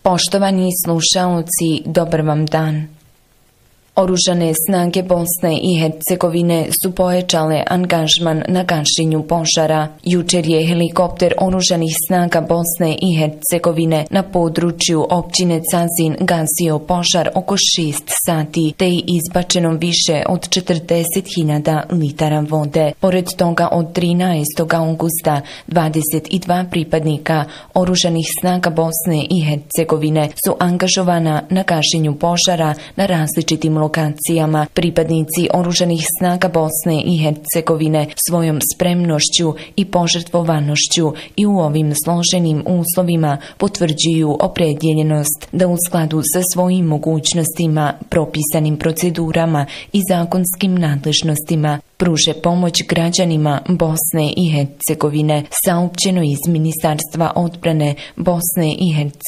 Poštovani slušaoci, dobar vam dan. Oružane snage Bosne i Hercegovine su pojačale angažman na gašenju požara. Jučer je helikopter oružanih snaga Bosne i Hercegovine na području općine Cazin gasio požar oko 6 sati, te je izbačeno više od 40.000 litara vode. Pored toga, od 13. augusta 22 pripadnika oružanih snaga Bosne i Hercegovine su angažovana na gašenju požara na različitim lokacijama. Pripadnici oružanih snaga Bosne i Hercegovine svojom spremnošću i požrtvovanošću i u ovim složenim uslovima potvrđuju opredjeljenost da u skladu sa svojim mogućnostima, propisanim procedurama i zakonskim nadležnostima pruže pomoć građanima Bosne i Hercegovine, saopćeno iz Ministarstva odbrane Bosne i Hercegovine.